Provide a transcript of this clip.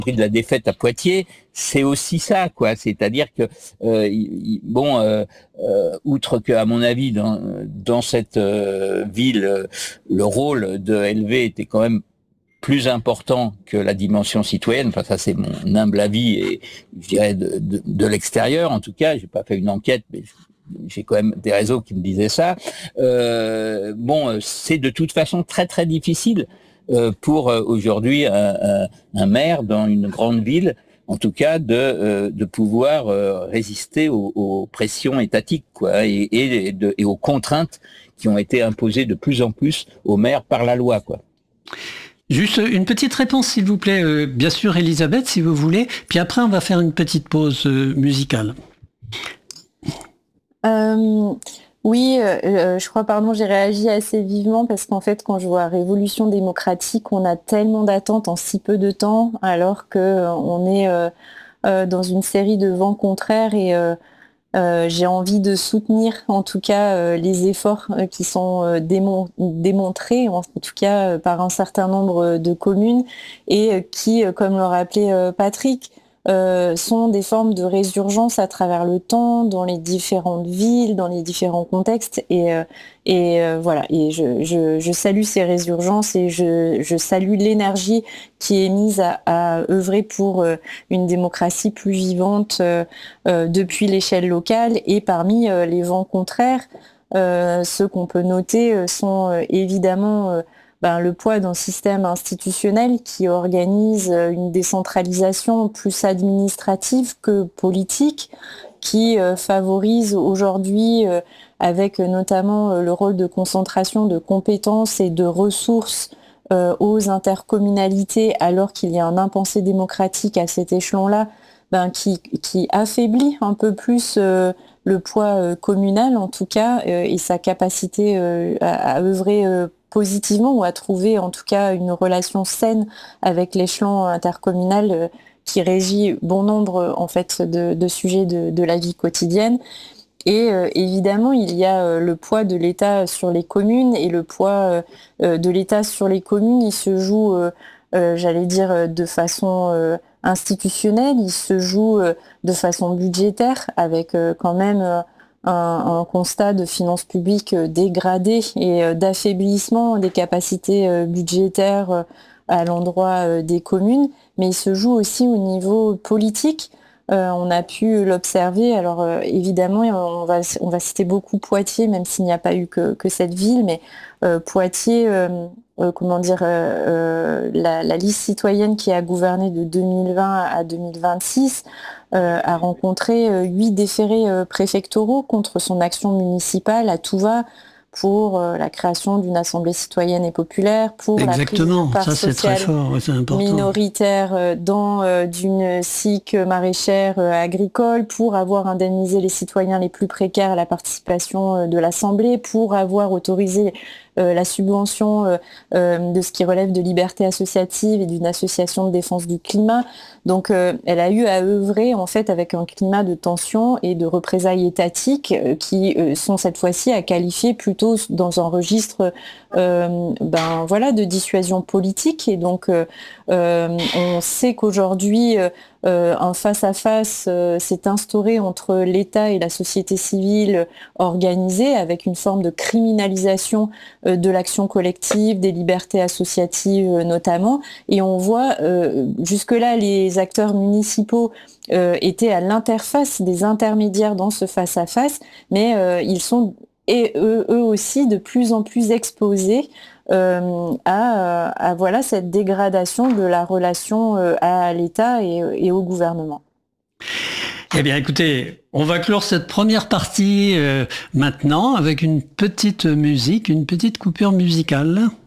pris de la défaite à Poitiers, c'est aussi ça, quoi. C'est-à-dire que outre que, à mon avis, dans cette ville, le rôle de LV était quand même plus important que la dimension citoyenne. Enfin, ça, c'est mon humble avis et je dirais de l'extérieur. En tout cas, j'ai pas fait une enquête, mais j'ai quand même des réseaux qui me disaient ça. C'est de toute façon très très difficile pour aujourd'hui un maire dans une grande ville, en tout cas, de pouvoir résister aux pressions étatiques, quoi, et aux contraintes qui ont été imposées de plus en plus aux maires par la loi, quoi. Juste une petite réponse, s'il vous plaît. Bien sûr, Elisabeth, si vous voulez. Puis après, on va faire une petite pause musicale. Oui, je crois, j'ai réagi assez vivement parce qu'en fait, quand je vois Révolution démocratique, on a tellement d'attentes en si peu de temps, alors que on est dans une série de vents contraires et j'ai envie de soutenir en tout cas les efforts qui sont démontrés, en tout cas par un certain nombre de communes et qui, comme le rappelait Patrick, sont des formes de résurgence à travers le temps, dans les différentes villes, dans les différents contextes. Voilà. Et je salue ces résurgences et je salue l'énergie qui est mise à œuvrer pour une démocratie plus vivante depuis l'échelle locale. Et parmi les vents contraires, ceux qu'on peut noter sont évidemment le poids d'un système institutionnel qui organise une décentralisation plus administrative que politique, qui favorise aujourd'hui, avec notamment le rôle de concentration de compétences et de ressources aux intercommunalités, alors qu'il y a un impensé démocratique à cet échelon-là, qui affaiblit un peu plus le poids communal en tout cas et sa capacité à œuvrer positivement ou à trouver en tout cas une relation saine avec l'échelon intercommunal qui régit bon nombre en fait de sujets de la vie quotidienne. Et évidemment, il y a le poids de l'État sur les communes et le poids de l'État sur les communes, il se joue, j'allais dire, de façon institutionnelle, il se joue de façon budgétaire avec quand même un constat de finances publiques dégradées et d'affaiblissement des capacités budgétaires à l'endroit des communes, mais il se joue aussi au niveau politique. On a pu l'observer. Alors évidemment, on va citer beaucoup Poitiers, même s'il n'y a pas eu que cette ville, mais Poitiers, la liste citoyenne qui a gouverné de 2020 à 2026 a rencontré 8 déférés préfectoraux contre son action municipale à tout va pour la création d'une assemblée citoyenne et populaire, pour la prise de part sociale minoritaire dans d'une SIC maraîchère agricole, pour avoir indemnisé les citoyens les plus précaires à la participation de l'assemblée, pour avoir autorisé la subvention de ce qui relève de liberté associative et d'une association de défense du climat. Donc elle a eu à œuvrer en fait avec un climat de tension et de représailles étatiques qui sont cette fois-ci à qualifier plutôt dans un registre de dissuasion politique. Et donc on sait qu'aujourd'hui un face-à-face s'est instauré entre l'État et la société civile organisée, avec une forme de criminalisation de l'action collective, des libertés associatives notamment. Et on voit jusque-là les acteurs municipaux étaient à l'interface des intermédiaires dans ce face-à-face, mais ils sont eux aussi de plus en plus exposés à cette dégradation de la relation à l'État et au gouvernement. Eh bien, écoutez, on va clore cette première partie maintenant avec une petite musique, une petite coupure musicale.